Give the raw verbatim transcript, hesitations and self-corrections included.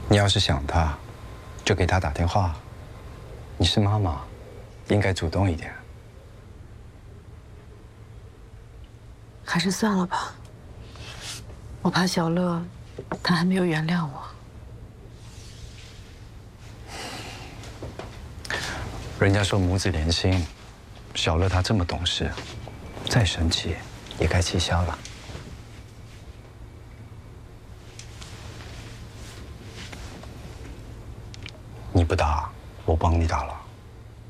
你要是想他，就给他打电话。你是妈妈，应该主动一点。 还是算了吧，我怕小乐他还没有原谅我。 人家说母子连心，小乐他这么懂事，再生气也该气消了。你不打，我帮你打了。